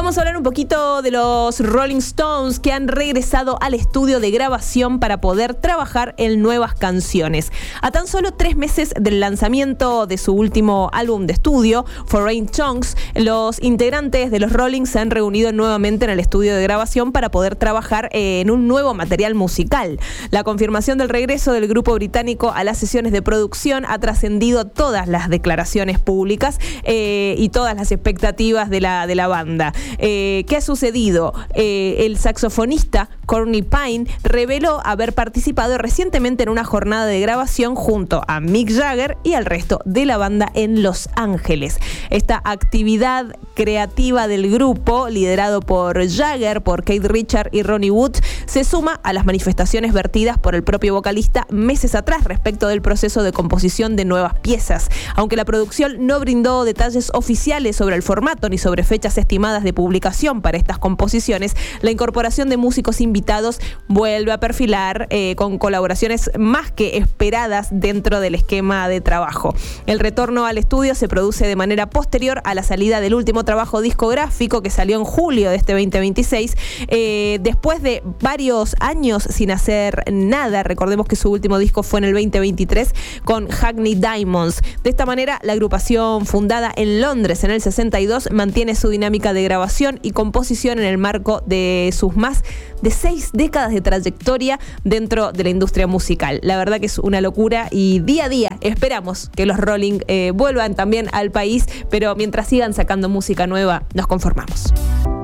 Vamos a hablar un poquito de los Rolling Stones, que han regresado al estudio de grabación para poder trabajar en nuevas canciones. A tan solo 3 meses del lanzamiento de su último álbum de estudio, Foreign Chunks, los integrantes de los Rolling se han reunido nuevamente en el estudio de grabación para poder trabajar en un nuevo material musical. La confirmación del regreso del grupo británico a las sesiones de producción ha trascendido todas las declaraciones públicas y todas las expectativas de la banda. ¿Qué ha sucedido? El saxofonista Courtney Pine reveló haber participado recientemente en una jornada de grabación junto a Mick Jagger y al resto de la banda en Los Ángeles. Esta actividad creativa del grupo, liderado por Jagger, por Keith Richards y Ronnie Wood, se suma a las manifestaciones vertidas por el propio vocalista meses atrás respecto del proceso de composición de nuevas piezas. Aunque la producción no brindó detalles oficiales sobre el formato ni sobre fechas estimadas de publicación para estas composiciones, la incorporación de músicos invitados vuelve a perfilar con colaboraciones más que esperadas dentro del esquema de trabajo. El retorno al estudio se produce de manera posterior a la salida del último trabajo discográfico, que salió en julio de este 2026, después de varios años sin hacer nada. Recordemos que su último disco fue en el 2023 con Hackney Diamonds. De esta manera, la agrupación, fundada en Londres en el 62, mantiene su dinámica de grabación y composición en el marco de sus más de 6 décadas de trayectoria dentro de la industria musical. La verdad que es una locura y día a día esperamos que los Rolling vuelvan también al país, pero mientras sigan sacando música nueva, nos conformamos.